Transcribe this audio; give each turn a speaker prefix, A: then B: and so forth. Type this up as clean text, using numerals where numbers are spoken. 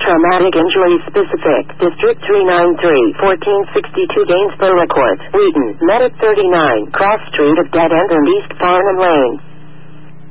A: Traumatic Injury Specific. District 393, 1462 Gainsborough Court, Wheaton, Medic 39, Cross Street of Dead End and East Farnham Lane.